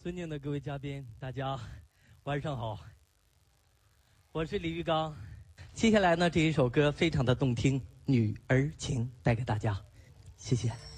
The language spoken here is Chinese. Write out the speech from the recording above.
尊敬的各位嘉宾，大家晚上好，我是李玉刚。接下来呢，这一首歌非常的动听，《女儿情》带给大家，谢谢。